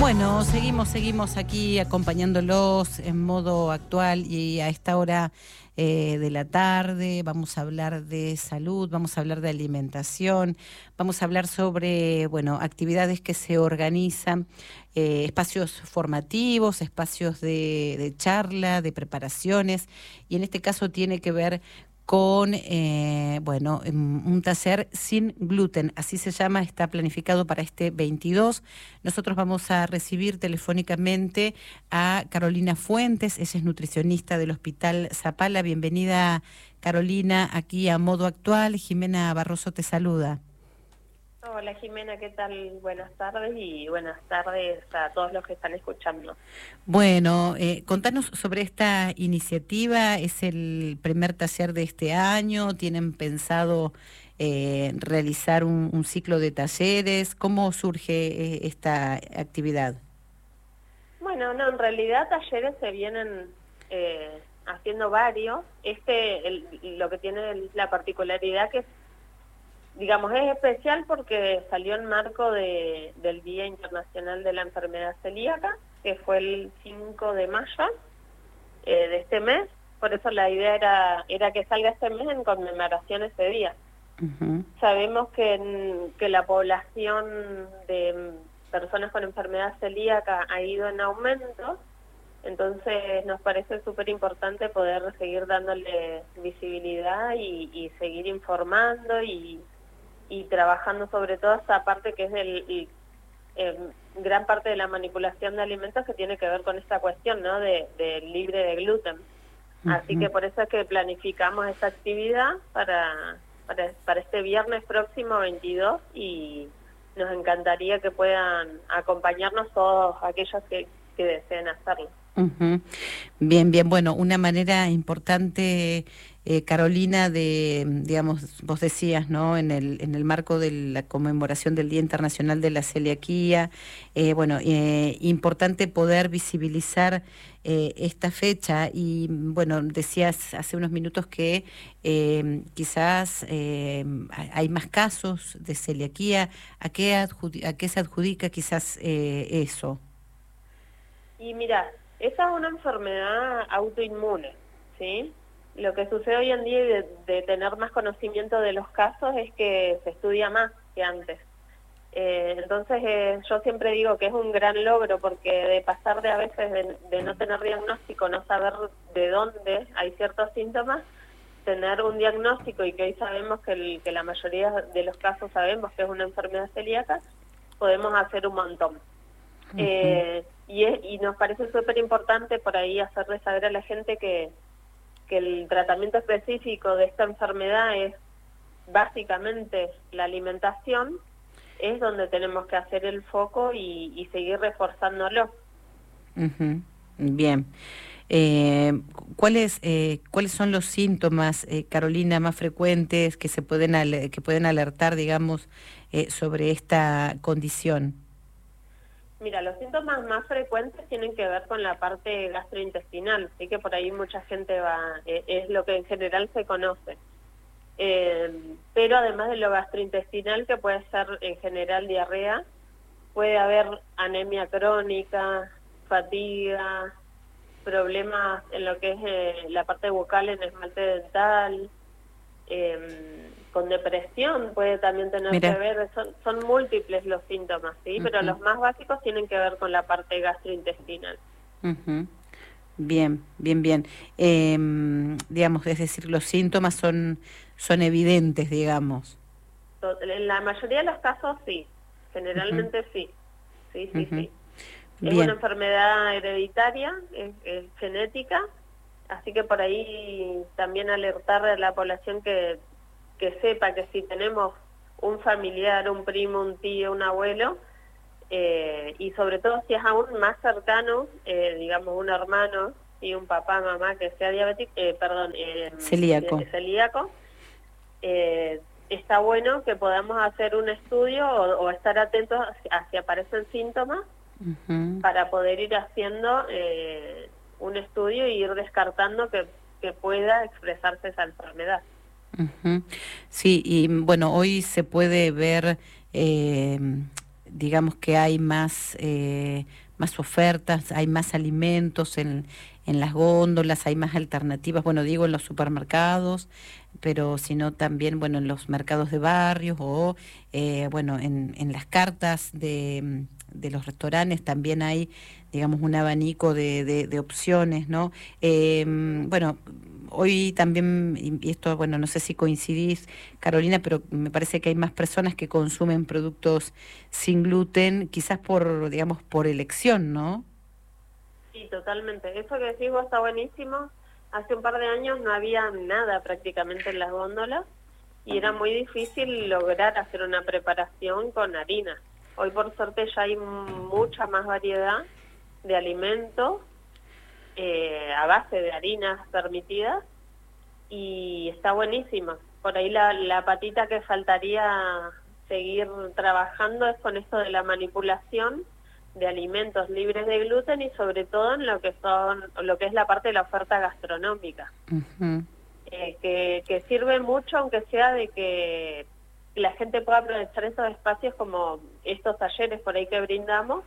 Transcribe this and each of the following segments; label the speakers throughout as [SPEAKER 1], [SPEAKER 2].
[SPEAKER 1] Bueno, seguimos aquí acompañándolos en modo actual y a esta hora de la tarde vamos a hablar de salud, vamos a hablar de alimentación, vamos a hablar sobre, bueno, actividades que se organizan, espacios formativos, espacios de charla, de preparaciones, y en este caso tiene que ver con, bueno, un taller sin gluten, así se llama, está planificado para este 22. Nosotros vamos a recibir telefónicamente a Carolina Fuentes, ella es nutricionista del Hospital Zapala. Bienvenida, Carolina, aquí a Modo Actual. Jimena Barroso te saluda.
[SPEAKER 2] Hola Jimena, ¿qué tal? Buenas tardes y buenas tardes a todos los que están escuchando.
[SPEAKER 1] Bueno, contanos sobre esta iniciativa. ¿Es el primer taller de este año? ¿Tienen pensado realizar un ciclo de talleres? ¿Cómo surge esta actividad?
[SPEAKER 2] Bueno, no, en realidad talleres se vienen haciendo varios. Lo que tiene la particularidad que digamos, es especial porque salió en marco del Día Internacional de la Enfermedad Celíaca, que fue el 5 de mayo de este mes. Por eso la idea era que salga este mes en conmemoración ese día.
[SPEAKER 1] Uh-huh.
[SPEAKER 2] Sabemos que la población de personas con enfermedad celíaca ha ido en aumento, entonces nos parece súper importante poder seguir dándole visibilidad y seguir informando y trabajando sobre todo esa parte que es gran parte de la manipulación de alimentos que tiene que ver con esta cuestión, ¿no? de libre de gluten.
[SPEAKER 1] Uh-huh.
[SPEAKER 2] Así que por eso es que planificamos esta actividad para este viernes próximo 22 y nos encantaría que puedan acompañarnos todos aquellos que deseen hacerlo.
[SPEAKER 1] Uh-huh. Bien, bueno, una manera importante, Carolina, digamos, vos decías, ¿no? En el marco de la conmemoración del Día Internacional de la Celiaquía, bueno, importante poder visibilizar esta fecha y, bueno, decías hace unos minutos que quizás hay más casos de celiaquía. ¿A qué se adjudica quizás eso?
[SPEAKER 2] Y mira, esa es una enfermedad autoinmune, ¿sí? Lo que sucede hoy en día y de tener más conocimiento de los casos es que se estudia más que antes. Entonces yo siempre digo que es un gran logro porque de pasar de a veces de no tener diagnóstico, no saber de dónde hay ciertos síntomas, tener un diagnóstico y que hoy sabemos que la mayoría de los casos sabemos que es una enfermedad celíaca, podemos hacer un montón.
[SPEAKER 1] Uh-huh.
[SPEAKER 2] Y nos parece súper importante por ahí hacerle saber a la gente que el tratamiento específico de esta enfermedad es básicamente la alimentación, es donde tenemos que hacer el foco y seguir reforzándolo.
[SPEAKER 1] Uh-huh. Bien. ¿Cuáles son los síntomas, Carolina, más frecuentes que que pueden alertar, digamos, sobre esta condición?
[SPEAKER 2] Mira, los síntomas más frecuentes tienen que ver con la parte gastrointestinal, así que por ahí mucha gente es lo que en general se conoce. Pero además de lo gastrointestinal, que puede ser en general diarrea, puede haber anemia crónica, fatiga, problemas en lo que es la parte bucal, en esmalte dental, con depresión puede también tener que ver, son múltiples los síntomas, ¿sí? Uh-huh. Pero los más básicos tienen que ver con la parte gastrointestinal.
[SPEAKER 1] Uh-huh. Bien. Digamos, es decir, los síntomas son evidentes, digamos.
[SPEAKER 2] En la mayoría de los casos sí, generalmente uh-huh. Sí.
[SPEAKER 1] Bien.
[SPEAKER 2] Es una enfermedad hereditaria, es genética, así que por ahí también alertar a la población que sepa que si tenemos un familiar, un primo, un tío, un abuelo, y sobre todo si es aún más cercano, digamos un hermano y un papá, mamá que sea diabético, celíaco, está bueno que podamos hacer un estudio o estar atentos a si aparecen síntomas uh-huh. para poder ir haciendo un estudio y ir descartando que pueda expresarse esa enfermedad.
[SPEAKER 1] Uh-huh. Sí, y bueno, hoy se puede ver digamos que hay más ofertas, hay más alimentos en las góndolas, hay más alternativas, bueno, digo en los supermercados, pero sino también, bueno, en los mercados de barrios o, bueno, en las cartas de los restaurantes también hay, digamos, un abanico de opciones, ¿no? Bueno, hoy también, y esto, bueno, no sé si coincidís, Carolina, pero me parece que hay más personas que consumen productos sin gluten, quizás por, digamos, por elección, ¿no?
[SPEAKER 2] Sí, totalmente. Eso que decís vos está buenísimo. Hace un par de años no había nada prácticamente en las góndolas y era muy difícil lograr hacer una preparación con harina. Hoy por suerte ya hay mucha más variedad de alimentos a base de harinas permitidas y está buenísima. Por ahí la patita que faltaría seguir trabajando es con esto de la manipulación de alimentos libres de gluten y sobre todo en lo que es la parte de la oferta gastronómica,
[SPEAKER 1] Ujú.
[SPEAKER 2] que sirve mucho, aunque sea de que la gente pueda aprovechar esos espacios como estos talleres por ahí que brindamos,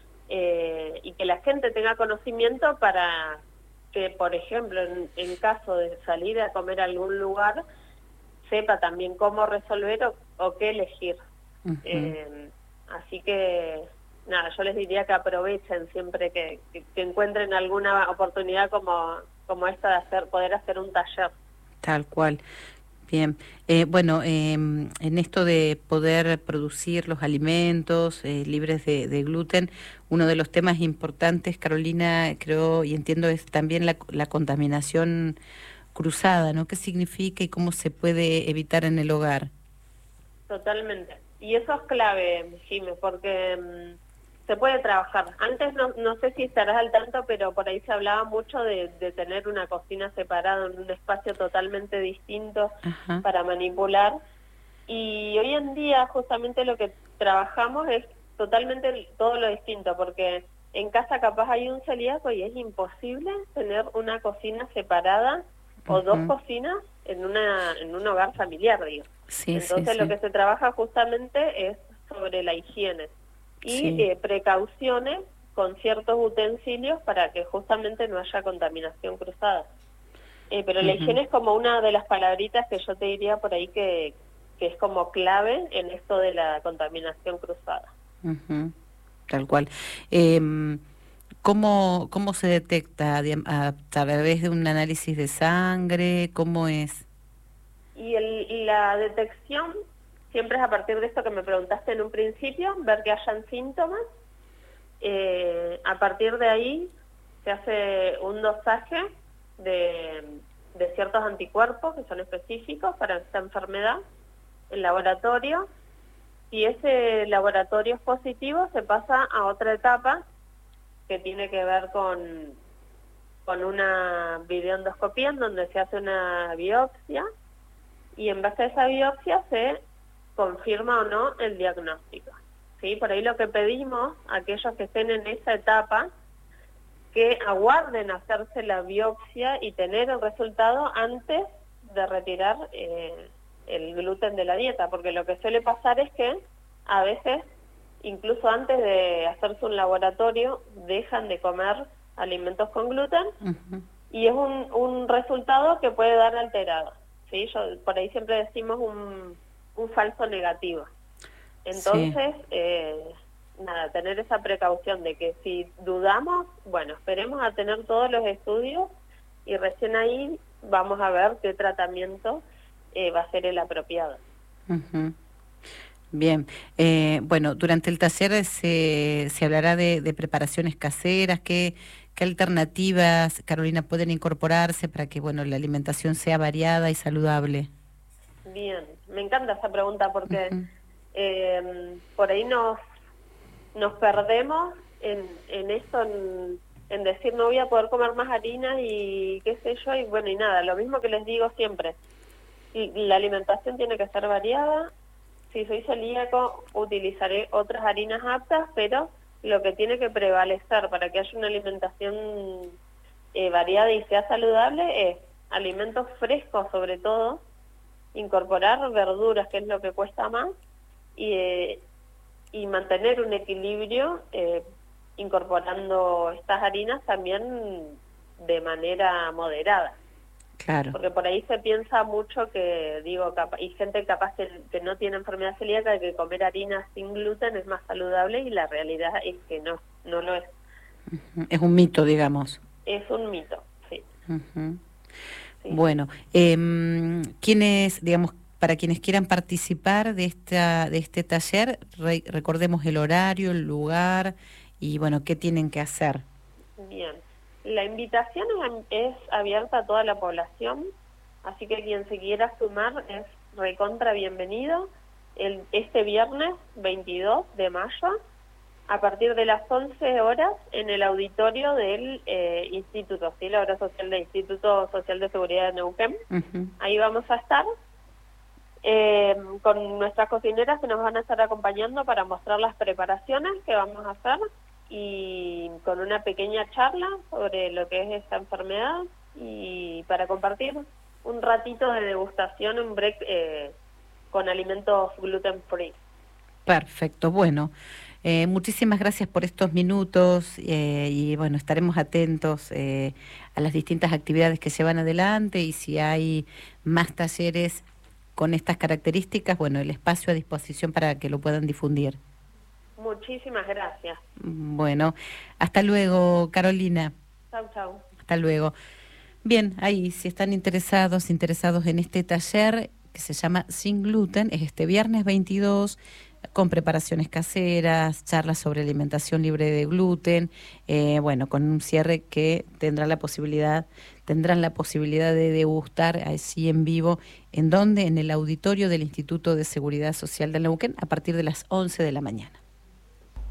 [SPEAKER 2] y que la gente tenga conocimiento para que, por ejemplo, en caso de salir a comer a algún lugar, sepa también cómo resolver o qué elegir.
[SPEAKER 1] Ujú.
[SPEAKER 2] Así que, nada, yo les diría que aprovechen siempre que encuentren alguna oportunidad como esta de poder hacer un taller.
[SPEAKER 1] Tal cual. Bien, bueno, en esto de poder producir los alimentos libres de gluten, uno de los temas importantes, Carolina, creo y entiendo, es también la contaminación cruzada, ¿no? ¿Qué significa y cómo se puede evitar en el hogar?
[SPEAKER 2] Totalmente. Y eso es clave, Jimé, porque se puede trabajar. Antes no sé si estarás al tanto, pero por ahí se hablaba mucho de tener una cocina separada en un espacio totalmente distinto
[SPEAKER 1] Ajá.
[SPEAKER 2] para manipular. Y hoy en día justamente lo que trabajamos es totalmente todo lo distinto, porque en casa capaz hay un celíaco y es imposible tener una cocina separada o dos
[SPEAKER 1] Ujú.
[SPEAKER 2] cocinas en un hogar familiar, digo.
[SPEAKER 1] Sí, sí,
[SPEAKER 2] Entonces lo
[SPEAKER 1] sí,
[SPEAKER 2] que se trabaja justamente es sobre la higiene y
[SPEAKER 1] sí.
[SPEAKER 2] precauciones con ciertos utensilios para que justamente no haya contaminación cruzada. Pero la
[SPEAKER 1] Ujú,
[SPEAKER 2] higiene es como una de las palabritas que yo te diría por ahí que es como clave en esto de la contaminación cruzada.
[SPEAKER 1] ujú, tal cual. Em, ¿cómo se detecta? ¿A través de un análisis de sangre? ¿Cómo es?
[SPEAKER 2] Y la detección siempre es a partir de esto que me preguntaste en un principio, ver que hayan síntomas. A partir de ahí se hace un dosaje de, de ciertos anticuerpos que son específicos para esta enfermedad en laboratorio. Si ese laboratorio es positivo, se pasa a otra etapa que tiene que ver con una videoendoscopía en donde se hace una biopsia y en base a esa biopsia se confirma o no el diagnóstico. ¿Sí? Por ahí lo que pedimos a aquellos que estén en esa etapa, que aguarden hacerse la biopsia y tener el resultado antes de retirar el gluten de la dieta, porque lo que suele pasar es que a veces, incluso antes de hacerse un laboratorio, dejan de comer alimentos con gluten
[SPEAKER 1] Ujú,
[SPEAKER 2] y es un resultado que puede dar alterado. ¿Sí? Por ahí siempre decimos un falso negativo.
[SPEAKER 1] sí.
[SPEAKER 2] Entonces, nada, tener esa precaución de que si dudamos, bueno, esperemos a tener todos los estudios y recién ahí vamos a ver qué tratamiento va a ser el apropiado.
[SPEAKER 1] Ujú. Bien, bueno, durante el taller se hablará de preparaciones caseras, qué alternativas, Carolina, pueden incorporarse para que, bueno, la alimentación sea variada y saludable.
[SPEAKER 2] Bien, me encanta esa pregunta porque
[SPEAKER 1] Ujú,
[SPEAKER 2] por ahí nos perdemos en esto, en decir no voy a poder comer más harina y qué sé yo, y bueno, y nada, lo mismo que les digo siempre, y la alimentación tiene que ser variada. Si soy celíaco, utilizaré otras harinas aptas, pero lo que tiene que prevalecer para que haya una alimentación variada y sea saludable es alimentos frescos sobre todo, incorporar verduras, que es lo que cuesta más, y y mantener un equilibrio incorporando estas harinas también de manera moderada.
[SPEAKER 1] Claro.
[SPEAKER 2] Porque por ahí se piensa mucho que, digo, y gente capaz que no tiene enfermedad celíaca, que comer harinas sin gluten es más saludable, y la realidad es que no lo es.
[SPEAKER 1] Es un mito, digamos.
[SPEAKER 2] Es un mito, sí.
[SPEAKER 1] Sí. Bueno, digamos, para quienes quieran participar de este taller, recordemos el horario, el lugar y, bueno, qué tienen que hacer.
[SPEAKER 2] Bien. La invitación es abierta a toda la población, así que quien se quiera sumar es recontra bienvenido. Este viernes 22 de mayo, a partir de las 11 horas, en el auditorio del Instituto, ¿sí? La Obra Social del Instituto Social de Seguridad de Neuquén. Ahí vamos a estar con nuestras cocineras que nos van a estar acompañando para mostrar las preparaciones que vamos a hacer, y con una pequeña charla sobre lo que es esta enfermedad, y para compartir un ratito de degustación, un break con alimentos gluten free.
[SPEAKER 1] Perfecto, bueno, muchísimas gracias por estos minutos y bueno, estaremos atentos a las distintas actividades que se van adelante, y si hay más talleres con estas características, bueno, el espacio a disposición para que lo puedan difundir.
[SPEAKER 2] Muchísimas gracias.
[SPEAKER 1] Bueno, hasta luego, Carolina.
[SPEAKER 2] Chau, chau.
[SPEAKER 1] Hasta luego. Bien, ahí, si están interesados en este taller que se llama Sin Gluten, es este viernes 22, con preparaciones caseras, charlas sobre alimentación libre de gluten, bueno, con un cierre que tendrán la posibilidad de degustar así en vivo. ¿En dónde? En el auditorio del Instituto de Seguridad Social de Neuquén, a partir de las 11 de la mañana.